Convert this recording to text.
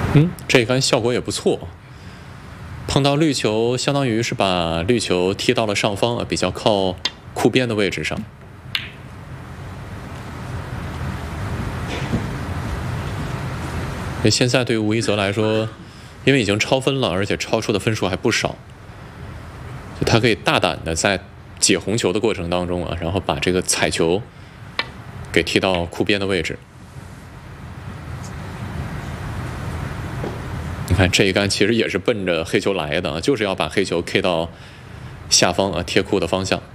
这一杆效果也不错。碰到绿球，相当于是把绿球踢到了上方啊，比较靠库边的位置上。现在对于吴一泽来说，因为已经超分了，而且超出的分数还不少，他可以大胆的在解红球的过程当中啊，然后把这个彩球给踢到库边的位置。你看这一杆其实也是奔着黑球来的，就是要把黑球 K 到下方啊贴库的方向。